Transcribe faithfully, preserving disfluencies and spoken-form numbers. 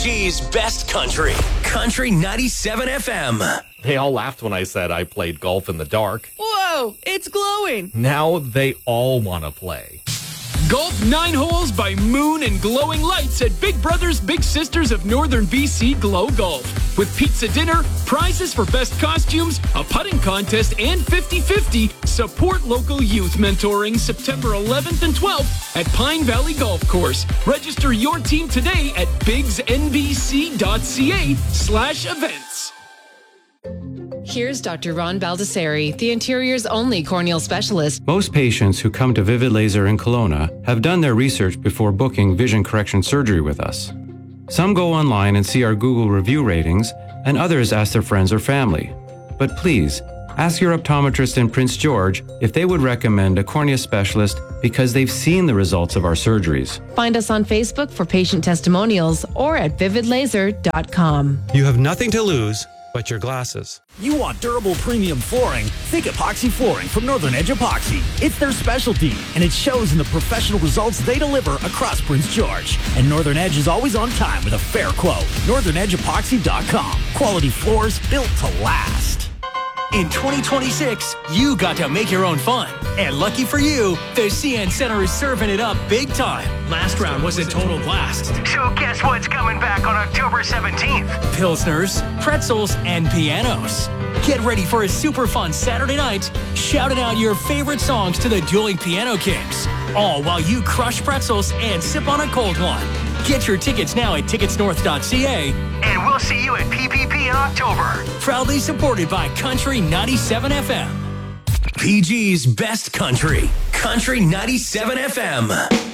G's Best Country, Country ninety-seven F M. They all laughed when I said I played golf in the dark. Whoa, it's glowing. Now they all want to play. Golf nine holes by Moon and glowing lights at Big Brothers Big Sisters of Northern B C Glow Golf. With pizza dinner, prizes for best costumes, a putting contest, and fifty-fifty, support local youth mentoring September eleventh and twelfth at Pine Valley Golf Course. Register your team today at bigsnbc.ca slash events. Here's Doctor Ron Baldessari, the Interior's only corneal specialist. Most patients who come to Vivid Laser in Kelowna have done their research before booking vision correction surgery with us. Some go online and see our Google review ratings, and others ask their friends or family. But please, ask your optometrist in Prince George if they would recommend a cornea specialist because they've seen the results of our surgeries. Find us on Facebook for patient testimonials or at vivid laser dot com. You have nothing to lose but your glasses. You want durable premium flooring? Think epoxy flooring from Northern Edge Epoxy. It's their specialty, and it shows in the professional results they deliver across Prince George. And Northern Edge is always on time with a fair quote. northern edge epoxy dot com. Quality floors built to last. In twenty twenty-six, you got to make your own fun. And lucky for you, the C N Center is serving it up big time. Last round was a total blast. So guess what's coming back on October seventeenth? Pilsners, pretzels, and pianos. Get ready for a super fun Saturday night, shouting out your favorite songs to the dueling Piano Kings. All while you crush pretzels and sip on a cold one. Get your tickets now at tickets north dot c a. And we'll see you at P P P in October. Proudly supported by Country ninety-seven F M. P G's Best Country, Country ninety-seven F M.